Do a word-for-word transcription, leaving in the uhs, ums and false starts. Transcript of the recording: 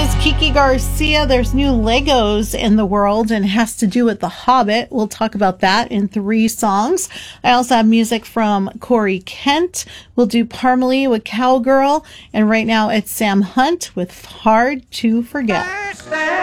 is Kiki Garcia. There's new Legos in the world and it has to do with The Hobbit. We'll talk about that in three songs. I also have music from Corey Kent. We'll do Parmalee with Cowgirl. And right now it's Sam Hunt with Hard to Forget.